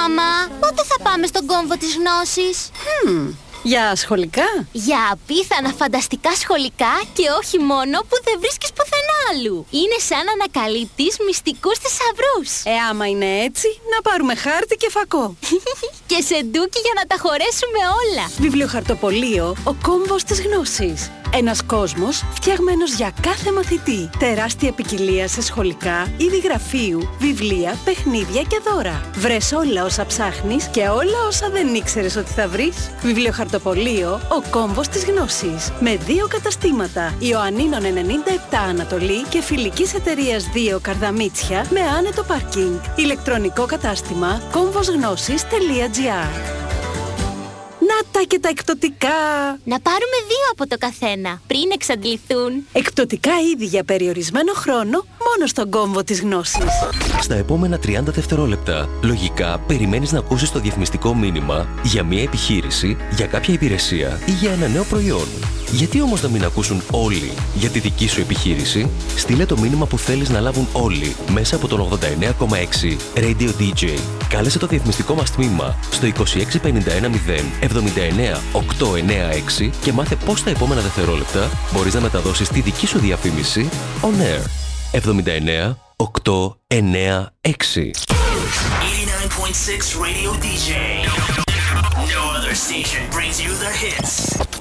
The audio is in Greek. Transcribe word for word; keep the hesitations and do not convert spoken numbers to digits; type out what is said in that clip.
Μαμά, πότε θα πάμε στον κόμβο της γνώσης? Hmm. Για σχολικά? Για απίθανα φανταστικά σχολικά και όχι μόνο που δεν βρίσκεις πουθενά άλλου. Είναι σαν να ανακαλύπτεις μυστικούς θησαυρούς. Ε, άμα είναι έτσι, να πάρουμε χάρτη και φακό. Και σεντούκι για να τα χωρέσουμε όλα. Βιβλιοχαρτοπωλείο, ο κόμβος της γνώσης. Ένας κόσμος φτιαγμένος για κάθε μαθητή. Τεράστια ποικιλία σε σχολικά, είδη γραφείου, βιβλία, παιχνίδια και δώρα. Βρες όλα όσα ψάχνεις και όλα όσα δεν ήξερες ότι θα βρεις. Βιβλιοχαρτοπωλείο, ο κόμβος της γνώσης. Με δύο καταστήματα. Ιωαννίνων ενενήντα επτά Ανατολή και Φιλικής Εταιρείας δύο Καρδαμίτσια με άνετο πάρκινγκ. Ηλεκτρονικό κατάστημα κόμβοσγνώσης τελεία τζι άρ. Να τα και τα εκπτωτικά! Να πάρουμε δύο από το καθένα, πριν εξαντληθούν. Εκπτωτικά είδη για περιορισμένο χρόνο, μόνο στον κόμβο της γνώσης. Στα επόμενα τριάντα δευτερόλεπτα, λογικά περιμένεις να ακούσεις το διαφημιστικό μήνυμα για μια επιχείρηση, για κάποια υπηρεσία ή για ένα νέο προϊόν. Γιατί όμως να μην ακούσουν όλοι για τη δική σου επιχείρηση? Στείλε το μήνυμα που θέλεις να λάβουν όλοι μέσα από τον ογδόντα εννέα κόμμα έξι Radio ντι τζέι. Κάλεσε το διαφημιστικό μας τμήμα στο είκοσι έξι πενήντα ένα μηδέν εβδομήντα εννέα οκτακόσια ενενήντα έξι και μάθε πώς τα επόμενα δευτερόλεπτα μπορείς να μεταδώσεις τη δική σου διαφήμιση on air. εβδομήντα εννέα οκτακόσια ενενήντα έξι. eighty-nine point six Radio ντι τζέι. No other station brings you the hits.